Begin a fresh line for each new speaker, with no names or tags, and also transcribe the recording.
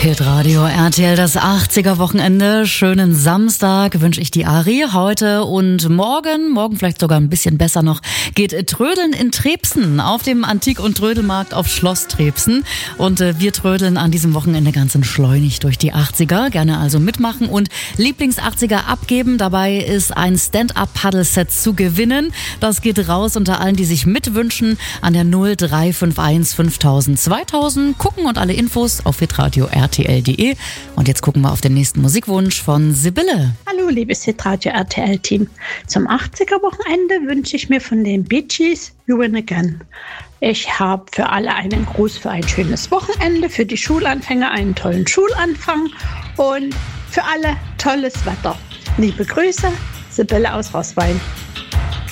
Hitradio RTL, das 80er-Wochenende. Schönen Samstag wünsche ich die Ari. Heute und morgen vielleicht sogar ein bisschen besser noch, geht Trödeln in Trebsen auf dem Antik- und Trödelmarkt auf Schloss Trebsen. Und wir trödeln an diesem Wochenende ganz entschleunigt durch die 80er. Gerne also mitmachen und Lieblings-80er abgeben. Dabei ist ein Stand-Up-Paddle-Set zu gewinnen. Das geht raus unter allen, die sich mitwünschen, an der 0351 5000 2000. Gucken und alle Infos auf hitradio RTL.de. Und jetzt gucken wir auf den nächsten Musikwunsch von Sibylle.
Hallo, liebes Hitradio RTL-Team. Zum 80er-Wochenende wünsche ich mir von den Bee Gees You Win Again. Ich habe für alle einen Gruß für ein schönes Wochenende, für die Schulanfänger einen tollen Schulanfang und für alle tolles Wetter. Liebe Grüße, Sibylle aus Roßwein.